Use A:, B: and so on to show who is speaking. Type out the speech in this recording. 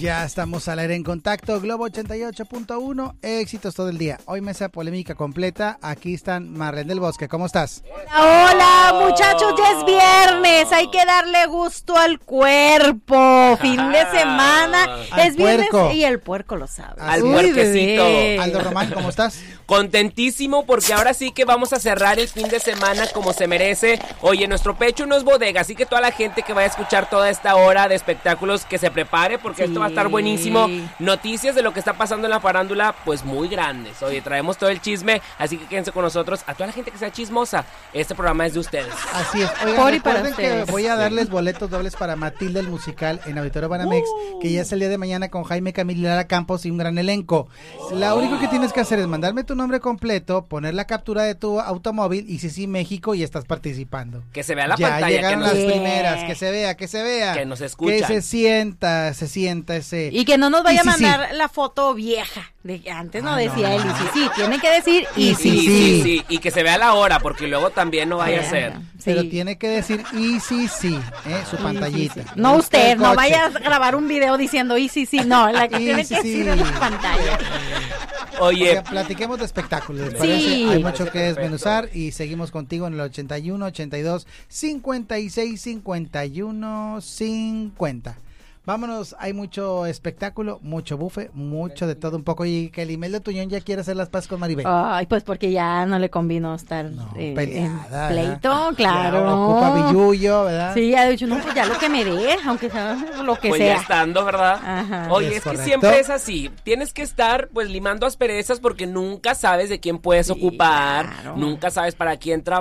A: Ya estamos al aire en contacto, Globo 88.1, éxitos todo el día. Hoy mesa polémica completa, aquí están Marlene del Bosque, ¿cómo estás?
B: Hola muchachos, ya es viernes, hay que darle gusto al cuerpo, fin de semana, es viernes y el puerco lo sabe.
C: Al puerquecito.
A: Aldo Román, ¿cómo estás?
C: Contentísimo porque ahora sí que vamos a cerrar el fin de semana como se merece. Oye, nuestro pecho no es bodega, así que toda la gente que vaya a escuchar toda esta hora de espectáculos que se prepare porque esto va a estar buenísimo. Noticias de lo que está pasando en la farándula, pues muy grandes. Oye, traemos todo el chisme, así que quédense con nosotros. A toda la gente que sea chismosa, este programa es de ustedes.
A: Así es. Oigan, recuerden que voy a darles boletos dobles para Matilda el musical en Auditorio Banamex, que ya es el día de mañana con Jaime Camil y Lara Campos y un gran elenco. Lo único que tienes que hacer es mandarme tu nombre completo, poner la captura de tu automóvil y si México y estás participando.
C: Que se vea la
A: ya
C: pantalla.
A: Llegaron las primeras, que se vea.
C: Que nos escuchan.
A: Que se sienta ese.
B: Y que no nos vaya a mandar la foto vieja. De antes no decía él, sí, tiene que decir
C: sí. Y que se vea la hora, porque luego también no vaya a ser.
A: Pero tiene que decir su pantallita.
B: No usted, no vaya a grabar un video diciendo no, la que tiene que decir en la pantalla.
C: Oye,
A: platiquemos de espectáculos, ¿les parece? Hay mucho que desmenuzar y seguimos contigo en el 81, 82, 56, 51, 50. Vámonos, hay mucho espectáculo, mucho bufe, mucho de todo un poco. Y que el Imelda Tuñón ya quiere hacer las paces con Maribel.
B: Ay, pues porque ya no le convino estar
A: peleada,
B: en pleito, claro.
A: Ya ocupa billuyo, ¿verdad?
B: Sí, ha dicho, no, pues ya lo que me dé, aunque sea lo que
C: pues
B: sea.
C: Ya estando, ¿verdad?
B: Ajá.
C: Oye, es que siempre es así. Tienes que estar, pues, limando asperezas porque nunca sabes de quién puedes ocupar, claro. Nunca sabes para quién trabajar.